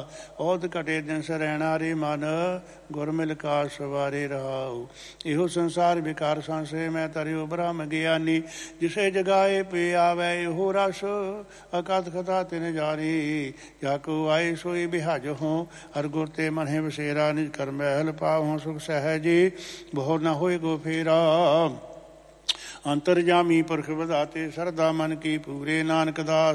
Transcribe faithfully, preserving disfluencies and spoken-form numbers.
ਔਦ ਘਟੇ ਦਿਨ ਸਰੈਣਾ ਰੇ ਮਨ ਗੁਰ ਮਿਲ ਕਾ ਸਵਾਰੇ ਰਹਾਉ। ਇਹੋ ਸੰਸਾਰ ਵਿਕਾਰ ਸੰਸੇ ਮੈਂ ਤਰਿਓ ਬ੍ਰਹਮ ਗਿਆਨੀ। ਜਿਸੇ ਜਗਾਏ ਪੇ ਆਵੈ ਇਹੋ ਰਸ ਅਕਥ ਕਥਾ ਤਿਨ ਜਾਰੀ। ਜਾ ਕੋ ਆਏ ਸੋਈ ਬਿਹਾਜ ਹੋਂ ਹਰ ਗੁਰ ਤੇ ਮਨ ਹੈ ਬਸੇਰਾ। ਨਿਜ ਕਰ ਮਹਿਲ ਪਾਵਹੁ ਸੁਖ ਸਹਿਜੀ ਬਹੁ ਨ ਹੋਏ ਗੋ ਫੇਰਾ। ਅੰਤਰਜਾਮੀ ਪੁਰਖ ਵਧਾਤੇ ਸਰਦਾ ਮਨ ਕੀ ਪੂਰੇ ਨਾਨਕ ਦਾਸ